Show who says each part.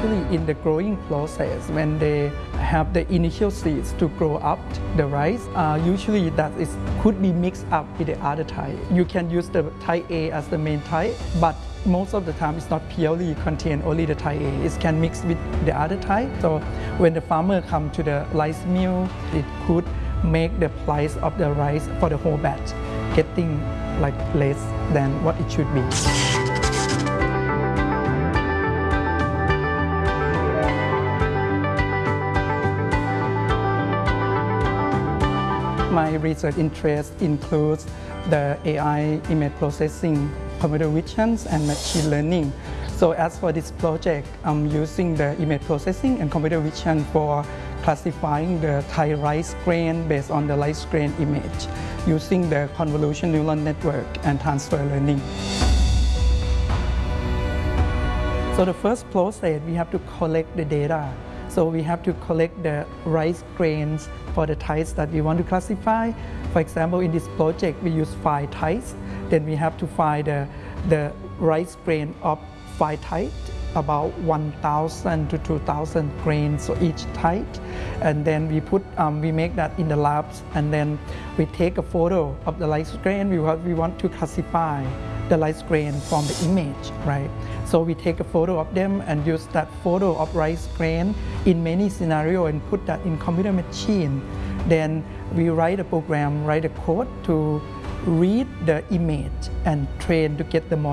Speaker 1: usually in the growing process, when they have the initial seeds to grow up the rice, usually that could be mixed up with the other type. You can use the type A as the main type, but most of the time it's not purely contain only the type A. It can mix with the other type. So when the farmer come to the rice mill, it could make the price of the rice for the whole batch getting like less than what it should be. My research interest includes the AI image processing, computer vision, and machine learning. So as for this project, I'm using the image processing and computer vision for classifying the Thai rice grain based on the rice grain image using the convolutional neural network and transfer learning. So the first process, we have to collect the data. So we have to collect the rice grains for the types that we want to classify. For example, in this project, we use 5 types. Then we have to find the rice grain of 5 types, about 1,000 to 2,000 grains for each type. And then we make that in the labs, and then we take a photo of the rice grain. We want to classify the rice grain from the image, right? So we take a photo of them and use that photo of rice grain in many scenarios and put that in computer machine. Then we write a program, write a code to read the image and train to get the model.